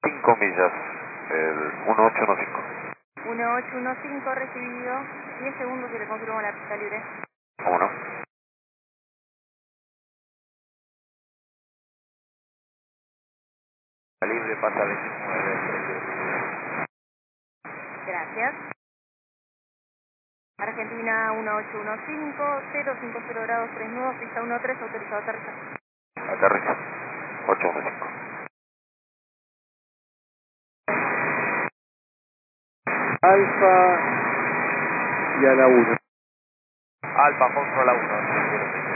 5 millas, el 1815. 1815 recibido. 10 segundos y le confirmo la pista libre. ¿Cómo no? Libre pasa 29. Gracias. Argentina 1815, 050 grados 39, pista 13, autorizado aterriza. Aterriza. 815. Alfa y a la 1. Alfa, Foxtrot a la 1.